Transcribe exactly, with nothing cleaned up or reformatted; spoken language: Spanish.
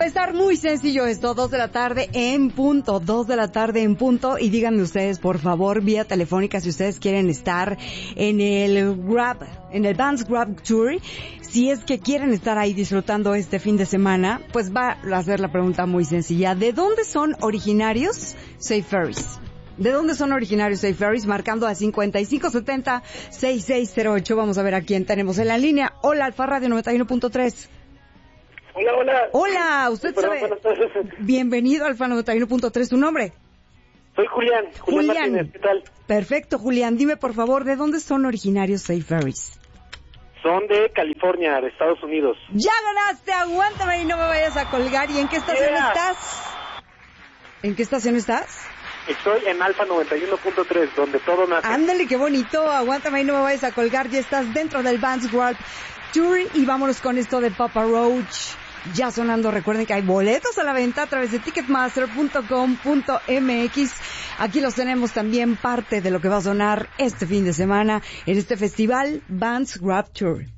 empezar muy sencillo esto, dos de la tarde en punto, dos de la tarde en punto, y díganme ustedes, por favor, vía telefónica, si ustedes quieren estar en el Grab, en el Vans Grab Tour, si es que quieren estar ahí disfrutando este fin de semana, pues va a hacer la pregunta muy sencilla, ¿de dónde son originarios Safe Ferries? ¿De dónde son originarios Safe Ferries? Marcando a cincuenta y cinco setenta, sesenta y seis cero ocho. Vamos a ver a quién tenemos en la línea. Hola, Alfa Radio noventa y uno punto tres. Hola, hola. Hola, usted sí, perdón, sabe. Bienvenido a Alfa noventa y uno punto tres. ¿Tu nombre? Soy Julián. Julián, Julián. Martínez, ¿qué tal? Perfecto, Julián. Dime, por favor, ¿de dónde son originarios Safe Ferries? Son de California, de Estados Unidos. ¡Ya ganaste! Aguántame y no me vayas a colgar. ¿Y en qué estación Yeah. estás? ¿En qué estación estás? Estoy en Alfa noventa y uno punto tres, donde todo nace. Ándale, qué bonito. Aguántame y no me vayas a colgar. Ya estás dentro del Vans Grab Tour y vámonos con esto de Papa Roach. Ya sonando, recuerden que hay boletos a la venta a través de ticketmaster punto com punto m x. Aquí los tenemos también, parte de lo que va a sonar este fin de semana en este festival Vans Grab Tour.